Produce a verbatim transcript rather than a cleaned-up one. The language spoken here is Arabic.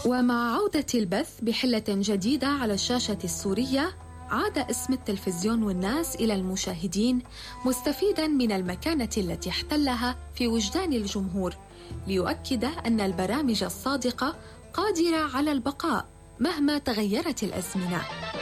ومع عودة البث بحلة جديدة على الشاشة السورية، عاد اسم التلفزيون والناس إلى المشاهدين مستفيداً من المكانة التي احتلها في وجدان الجمهور، ليؤكد أن البرامج الصادقة قادرة على البقاء مهما تغيرت الأزمنة.